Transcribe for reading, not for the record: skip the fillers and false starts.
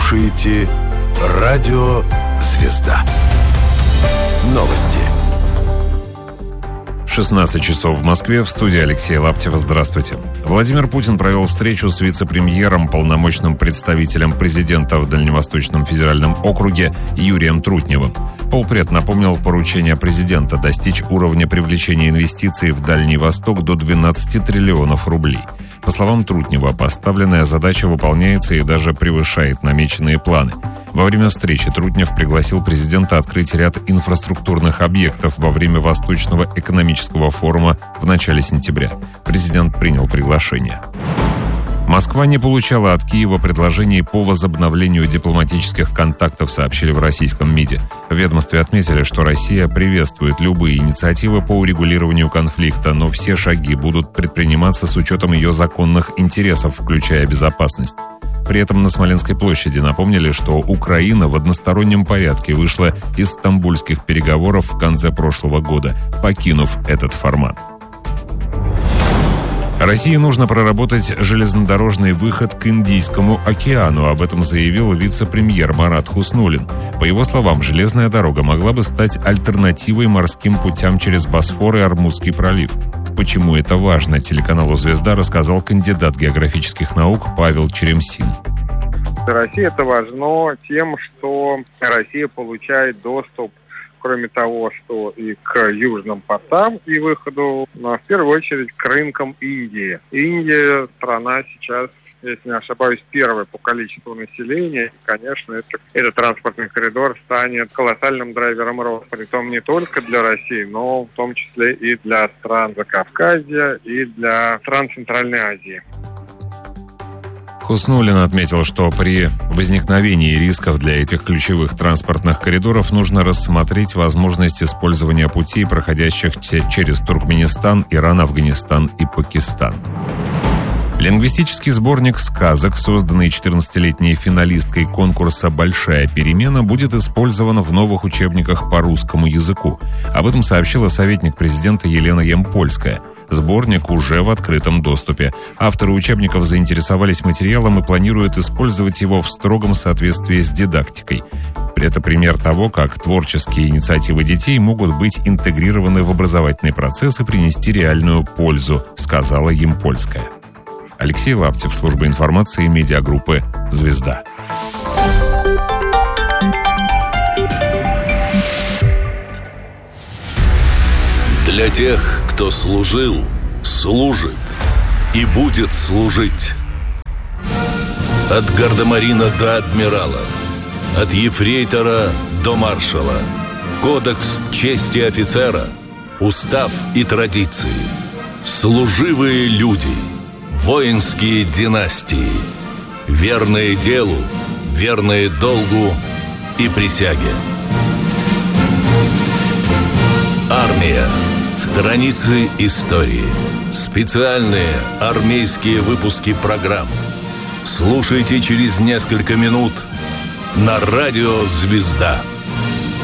слушаете Радио Звезда. Новости. 16 часов в Москве. В студии Алексей Лаптев. Здравствуйте. Владимир Путин провел встречу с вице-премьером, полномочным представителем президента в Дальневосточном федеральном округе Юрием Трутневым. Полпред напомнил поручение президента достичь уровня привлечения инвестиций в Дальний Восток до 12 триллионов рублей. По словам Трутнева, поставленная задача выполняется и даже превышает намеченные планы. Во время встречи Трутнев пригласил президента открыть ряд инфраструктурных объектов во время Восточного экономического форума в начале сентября. Президент принял приглашение. Москва не получала от Киева предложений по возобновлению дипломатических контактов, сообщили в российском МИДе. В ведомстве отметили, что Россия приветствует любые инициативы по урегулированию конфликта, но все шаги будут предприниматься с учетом ее законных интересов, включая безопасность. При этом на Смоленской площади напомнили, что Украина в одностороннем порядке вышла из стамбульских переговоров в конце прошлого года, покинув этот формат. России нужно проработать железнодорожный выход к Индийскому океану. Об этом заявил вице-премьер Марат Хуснуллин. По его словам, железная дорога могла бы стать альтернативой морским путям через Босфор и Ормузский пролив. Почему это важно, телеканалу «Звезда» рассказал кандидат географических наук Павел Черемсин. Для России это важно тем, что Россия получает доступ, кроме того, что и к южным портам и выходу, но в первую очередь к рынкам Индии. Индия – страна сейчас, если не ошибаюсь, первая по количеству населения. И, конечно, этот транспортный коридор станет колоссальным драйвером роста. Притом не только для России, но в том числе и для стран Закавказья, и для стран Центральной Азии. Хуснуллин отметил, что при возникновении рисков для этих ключевых транспортных коридоров нужно рассмотреть возможность использования путей, проходящих через Туркменистан, Иран, Афганистан и Пакистан. Лингвистический сборник сказок, созданный 14-летней финалисткой конкурса «Большая перемена», будет использован в новых учебниках по русскому языку. Об этом сообщила советник президента Елена Ямпольская. Сборник уже в открытом доступе. Авторы учебников заинтересовались материалом и планируют использовать его в строгом соответствии с дидактикой. Это пример того, как творческие инициативы детей могут быть интегрированы в образовательный процесс и принести реальную пользу, сказала Ямпольская. Алексей Лаптев, служба информации медиагруппы «Звезда». Для тех, кто служил, служит и будет служить. От гардемарина до адмирала, от ефрейтора до маршала. Кодекс чести офицера, устав и традиции. Служивые люди, воинские династии. Верные делу, верные долгу и присяге. Армия. Страницы истории. Специальные армейские выпуски программ. Слушайте через несколько минут на радио «Звезда».